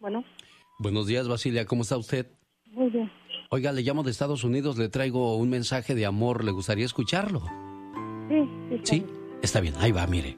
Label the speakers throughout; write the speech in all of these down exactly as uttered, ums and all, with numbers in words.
Speaker 1: Bueno.
Speaker 2: Buenos días, Basilia, ¿cómo está usted?
Speaker 1: Muy bien.
Speaker 2: Oiga, le llamo de Estados Unidos, le traigo un mensaje de amor, ¿le gustaría escucharlo?
Speaker 1: Sí, sí. Está
Speaker 2: ¿Sí?
Speaker 1: bien.
Speaker 2: Está bien, ahí va, mire.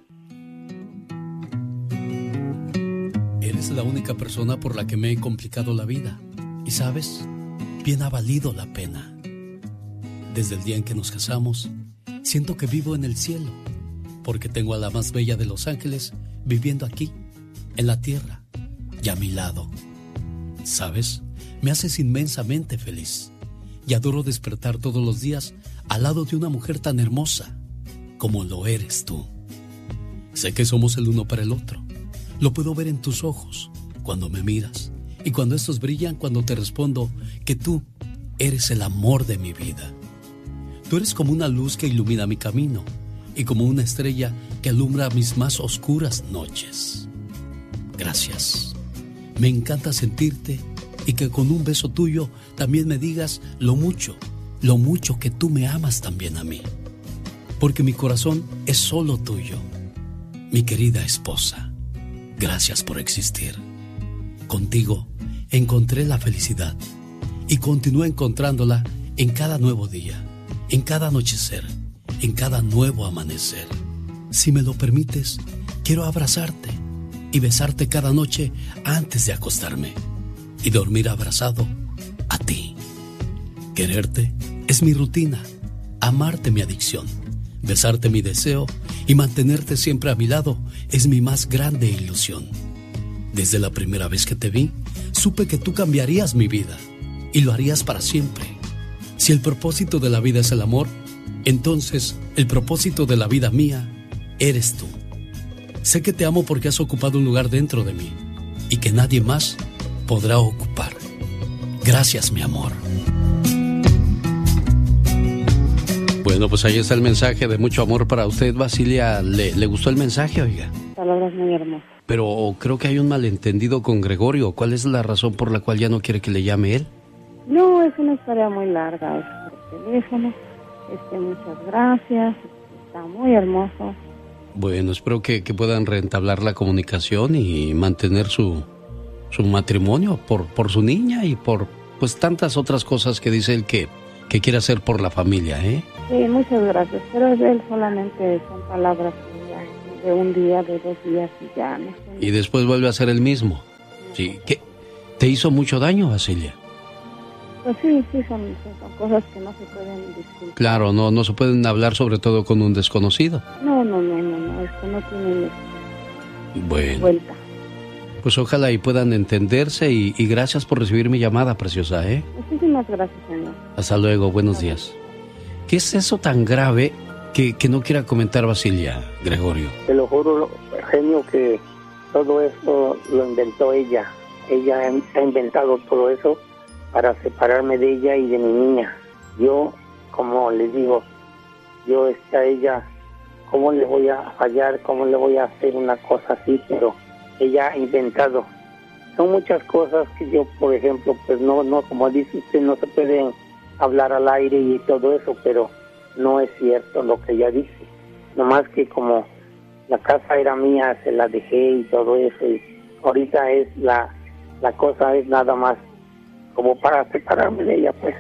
Speaker 2: Eres la única persona por la que me he complicado la vida. Y sabes, bien ha valido la pena. Desde el día en que nos casamos, siento que vivo en el cielo, porque tengo a la más bella de los ángeles viviendo aquí, en la tierra, y a mi lado. ¿Sabes? Me haces inmensamente feliz y adoro despertar todos los días al lado de una mujer tan hermosa como lo eres tú. Sé que somos el uno para el otro. Lo puedo ver en tus ojos cuando me miras y cuando estos brillan cuando te respondo que tú eres el amor de mi vida. Tú eres como una luz que ilumina mi camino y como una estrella que alumbra mis más oscuras noches. Gracias. Me encanta sentirte y que con un beso tuyo también me digas lo mucho, lo mucho que tú me amas también a mí. Porque mi corazón es solo tuyo, mi querida esposa. Gracias por existir. Contigo encontré la felicidad y continúo encontrándola en cada nuevo día, en cada anochecer, en cada nuevo amanecer. Si me lo permites, quiero abrazarte y besarte cada noche antes de acostarme y dormir abrazado a ti. Quererte es mi rutina, amarte mi adicción, besarte mi deseo y mantenerte siempre a mi lado es mi más grande ilusión. Desde la primera vez que te vi, supe que tú cambiarías mi vida y lo harías para siempre. Si el propósito de la vida es el amor, entonces el propósito de la vida mía eres tú. Sé que te amo porque has ocupado un lugar dentro de mí y que nadie más podrá ocupar. Gracias, mi amor. Bueno, pues ahí está el mensaje de mucho amor para usted, Basilia. ¿Le, le gustó el mensaje, oiga?
Speaker 1: Palabras muy hermosas.
Speaker 2: Pero creo que hay un malentendido con Gregorio. ¿Cuál es la razón por la cual ya no quiere que le llame él?
Speaker 1: No, es una historia muy larga, es por teléfono. Este, muchas gracias. Está muy hermoso.
Speaker 2: Bueno, espero que, que puedan reentablar la comunicación y mantener su, su matrimonio por, por su niña y por pues tantas otras cosas que dice él que, que quiere hacer por la familia, ¿eh?
Speaker 1: Sí, muchas gracias. Pero él solamente son palabras de un día, de dos días y ya. No sé.
Speaker 2: Y después vuelve a ser el mismo. Sí. ¿Qué? ¿Te hizo mucho daño, Basilia?
Speaker 1: Pues sí, sí, son, son cosas que no se pueden disculpar.
Speaker 2: Claro, no, no se pueden hablar sobre todo con un desconocido.
Speaker 1: No, no, no, no, no, esto no tiene
Speaker 2: bueno,
Speaker 1: vuelta.
Speaker 2: Pues ojalá y puedan entenderse y, y gracias por recibir mi llamada, preciosa, ¿eh?
Speaker 1: Muchísimas gracias, señor.
Speaker 2: Hasta luego, buenos días. ¿Qué es eso tan grave que, que no quiera comentar Basilia, Gregorio?
Speaker 3: Te lo juro, genio, que todo eso lo inventó ella. Ella ha inventado todo eso para separarme de ella y de mi niña. Yo, como les digo, yo este, a ella, ¿cómo le voy a fallar? ¿Cómo le voy a hacer una cosa así? Pero ella ha inventado. Son muchas cosas que yo, por ejemplo, pues no, no, como dice usted, no se pueden hablar al aire y todo eso, pero no es cierto lo que ella dice. Nomás que como la casa era mía, se la dejé y todo eso, y ahorita es la, la cosa es nada más como para separarme de ella, pues.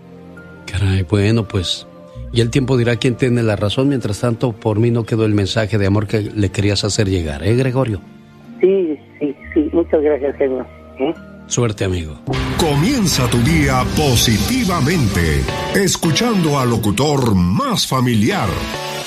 Speaker 2: Caray, bueno, pues y el tiempo dirá quién tiene la razón. Mientras tanto, por mí no quedó el mensaje de amor que le querías hacer llegar, ¿eh, Gregorio?
Speaker 3: Sí, sí, sí, muchas gracias, genio. ¿Eh?
Speaker 2: Suerte, amigo.
Speaker 4: Comienza tu día positivamente, escuchando al locutor más familiar,